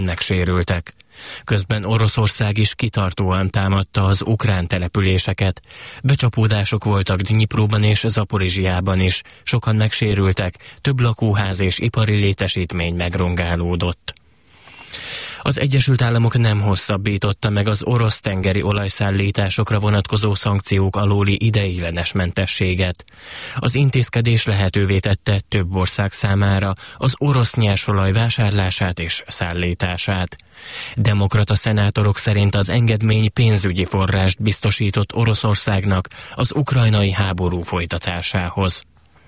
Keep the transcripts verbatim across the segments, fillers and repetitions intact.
megsérültek. Közben Oroszország is kitartóan támadta az ukrán településeket. Becsapódások voltak Dnyipróban és Zaporizsjában is, sokan megsérültek, több lakóház és ipari létesítmény megrongálódott. Az Egyesült Államok nem hosszabbította meg az orosz tengeri olajszállításokra vonatkozó szankciók alóli ideiglenes mentességet. Az intézkedés lehetővé tette több ország számára az orosz nyersolaj vásárlását és szállítását. Demokrata szenátorok szerint az engedmény pénzügyi forrást biztosított Oroszországnak az ukrajnai háború folytatásához.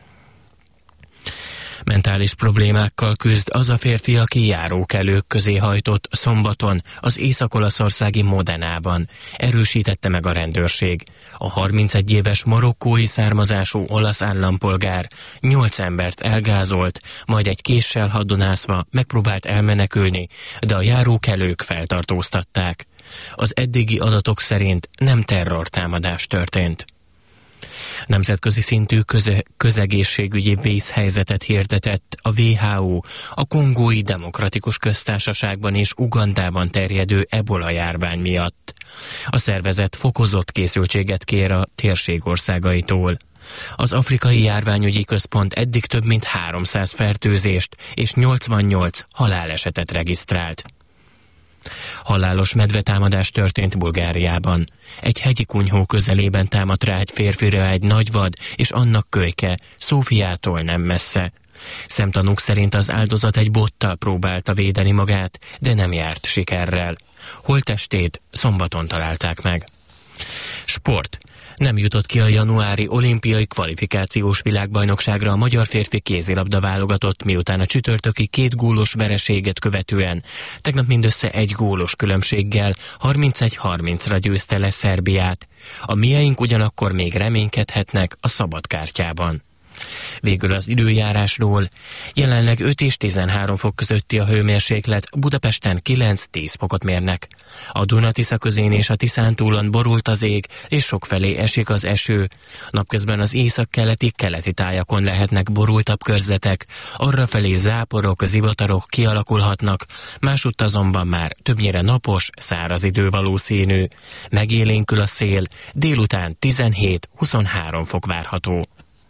Mentális problémákkal küzd az a férfi, aki járókelők közé hajtott szombaton az észak-olaszországi Modenában. Erősítette meg a rendőrség. A harmincegy éves marokkói származású olasz állampolgár nyolc embert elgázolt, majd egy késsel haddonászva megpróbált elmenekülni, de a járókelők feltartóztatták. Az eddigi adatok szerint nem terrortámadás történt. Nemzetközi szintű köze- közegészségügyi vészhelyzetet hirdetett a vé há ó a Kongói Demokratikus Köztársaságban és Ugandában terjedő ebola járvány miatt. A szervezet fokozott készültséget kér a térség országaitól. Az Afrikai Járványügyi Központ eddig több mint háromszáz fertőzést és nyolcvannyolc halálesetet regisztrált. Halálos medvetámadás történt Bulgáriában. Egy hegyi kunyhó közelében támadt rá egy férfira egy nagyvad és annak kölyke, Szófiától nem messze. Szemtanúk szerint az áldozat egy bottal próbálta védeni magát, de nem járt sikerrel. Holttestét szombaton találták meg. Sport. Nem jutott ki a januári olimpiai kvalifikációs világbajnokságra a magyar férfi kézilabda válogatott, miután a csütörtöki két gólos vereséget követően tegnap mindössze egy gólos különbséggel harmincegy harmincra győzte le Szerbiát. A mieink ugyanakkor még reménykedhetnek a szabadkártyában. Végül az időjárásról. Jelenleg öt és tizenhárom fok közötti a hőmérséklet, Budapesten kilenc-tíz fokot mérnek. A Duna-Tisza közén és a Tiszántúlon borult az ég, és sokfelé esik az eső. Napközben az északkeleti keleti tájakon lehetnek borultabb körzetek, arrafelé záporok, zivatarok kialakulhatnak, másutt azonban már többnyire napos, száraz idő valószínű. Megélénkül a szél, délután tizenhét-huszonhárom fok várható.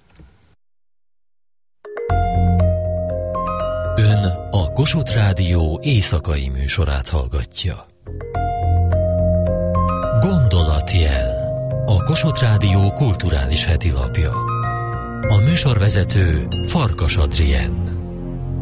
Ön a Kossuth Rádió éjszakai műsorát hallgatja. Gondolatjel, a Kossuth Rádió kulturális hetilapja. A műsorvezető Farkas Adrien.